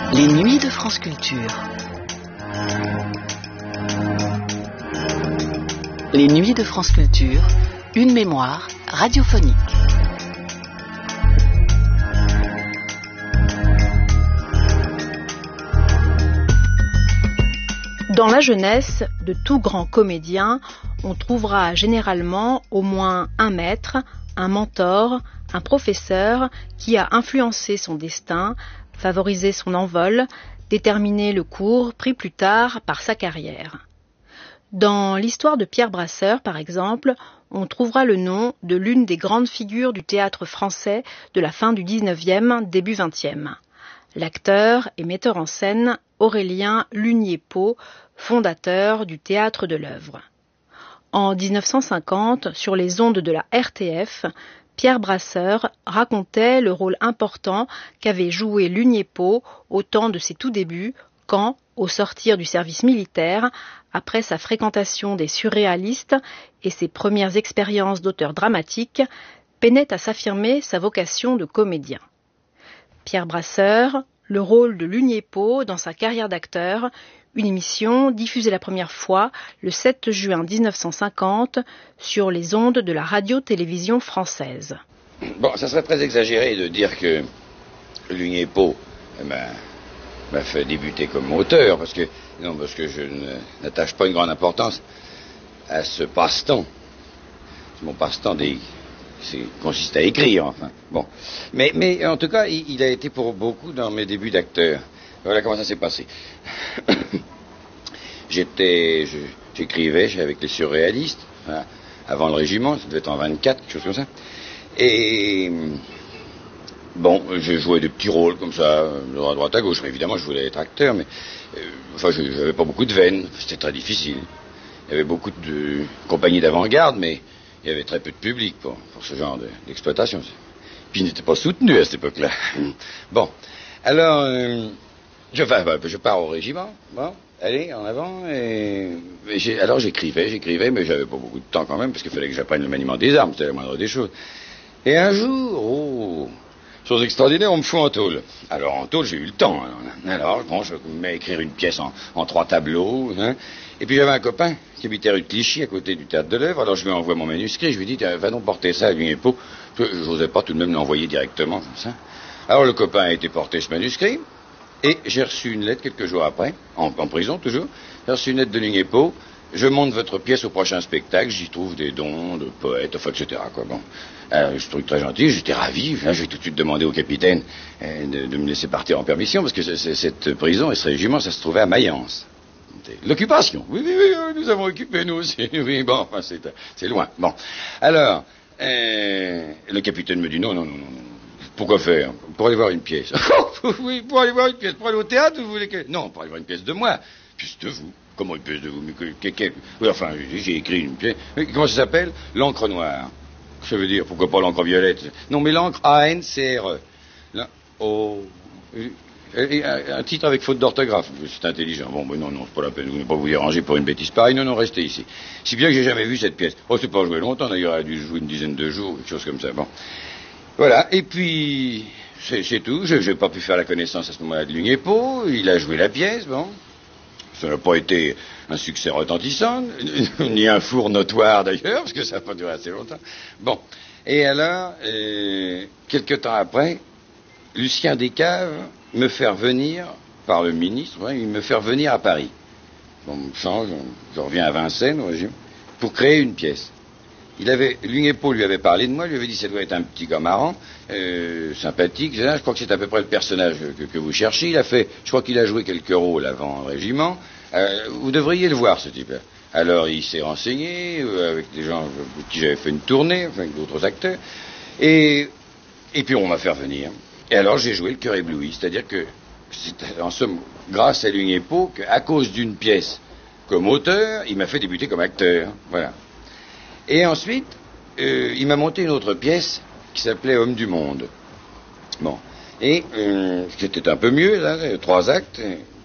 Les nuits de France Culture. Les nuits de France Culture, une mémoire radiophonique. Dans la jeunesse de tout grand comédien, on trouvera généralement au moins un maître, un mentor, un professeur qui a influencé son destin, favorisé son envol, déterminé le cours pris plus tard par sa carrière. Dans l'histoire de Pierre Brasseur, par exemple, on trouvera le nom de l'une des grandes figures du théâtre français de la fin du XIXe, début XXe. L'acteur et metteur en scène Aurélien Lunier-Pau, fondateur du Théâtre de l'Œuvre. En 1950, sur les ondes de la RTF, Pierre Brasseur racontait le rôle important qu'avait joué Lunier-Pau au temps de ses tout débuts, quand, au sortir du service militaire, après sa fréquentation des surréalistes et ses premières expériences d'auteur dramatique, peinait à s'affirmer sa vocation de comédien. Pierre Brasseur, le rôle de Lunier-Pau dans sa carrière d'acteur, une émission diffusée la première fois le 7 juin 1950 sur les ondes de la radio-télévision française. Bon, ça serait très exagéré de dire que Lunier-Pau m'a fait débuter comme auteur, parce que je n'attache pas une grande importance à ce passe-temps. Mon passe-temps consiste à écrire, enfin. Bon. Mais en tout cas, il a été pour beaucoup dans mes débuts d'acteur. Voilà comment ça s'est passé. J'écrivais avec les surréalistes, hein, avant le régiment, ça devait être en 24, quelque chose comme ça. Et bon, j'ai joué des petits rôles comme ça, à droite à gauche. Mais évidemment, je voulais être acteur, mais je n'avais pas beaucoup de veines, c'était très difficile. Il y avait beaucoup de compagnies d'avant-garde, mais il y avait très peu de public pour ce genre d'exploitation. Puis il n'était pas soutenu à cette époque-là. Bon, alors, je pars au régiment, bon, allez, en avant, alors j'écrivais, mais j'avais pas beaucoup de temps quand même, parce qu'il fallait que j'apprenne le maniement des armes, c'était la moindre des choses. Et un jour, chose extraordinaire, on me fout en tôle. Alors en tôle, j'ai eu le temps. Alors bon, je me mets à écrire une pièce en 3 tableaux, hein. Et puis j'avais un copain qui habitait rue de Clichy, à côté du Théâtre de l'Œuvre. Alors je lui envoie mon manuscrit, je lui dis, va donc porter ça à Lunier-Pau. Je n'osais pas tout de même l'envoyer directement, comme ça. Alors le copain a été porter ce manuscrit, et j'ai reçu une lettre quelques jours après, en prison toujours. J'ai reçu une lettre de Lunier-Pau. Je monte votre pièce au prochain spectacle, j'y trouve des dons de poètes, enfin, etc. Quoi. Bon. Alors, je trouve très gentil, j'étais ravi. Là, j'ai tout de suite demandé au capitaine de me laisser partir en permission, parce que cette prison et ce régiment, ça se trouvait à Mayence. L'occupation. Oui, nous avons occupé, nous aussi. Oui, bon, enfin, c'est loin. Bon. Alors, le capitaine me dit non. Pourquoi faire? Pour aller voir une pièce. Oui, pour aller voir une pièce. Pour aller au théâtre, vous voulez que... Non, pour aller voir une pièce de moi. Pièce de vous. Comment une pièce de vous? Oui, enfin, j'ai écrit une pièce. Comment ça s'appelle? L'encre noire. Ça veut dire, pourquoi pas l'encre violette? Non, mais l'encre A-N-C-R-E. Là, un titre avec faute d'orthographe. C'est intelligent. Bon, non, c'est pas la peine. Vous ne pas vous déranger pour une bêtise pareille. Non, restez ici. Si bien que j'ai jamais vu cette pièce. Oh, c'est pas joué longtemps, d'ailleurs. Elle a dû jouer une dizaine de jours, quelque chose comme ça. Bon. Voilà. Et puis, c'est tout. Je n'ai pas pu faire la connaissance à ce moment-là de Lunier-Pau. Il a joué la pièce, bon. Ça n'a pas été un succès retentissant, ni un four notoire d'ailleurs, parce que ça n'a pas duré assez longtemps. Bon. Et alors, quelque temps après, Lucien Descaves me fait venir, par le ministre, il me fait venir à Paris. Bon, on me change, je reviens à Vincennes, au régime, pour créer une pièce. Lunier-Pau lui avait parlé de moi, lui avait dit ça doit être un petit gars marrant, sympathique, je crois que c'est à peu près le personnage que vous cherchez. Je crois qu'il a joué quelques rôles avant le régiment. Vous devriez le voir, ce type-là. Alors il s'est renseigné avec des gens avec qui j'avais fait une tournée, enfin avec d'autres acteurs, et puis on m'a fait venir. Et alors j'ai joué Le Cœur ébloui, c'est-à-dire que c'est en somme grâce à Lunier-Pau qu'à cause d'une pièce comme auteur, il m'a fait débuter comme acteur, voilà. Et ensuite, il m'a monté une autre pièce qui s'appelait Homme du Monde. Bon. Et c'était un peu mieux, là, 3 actes.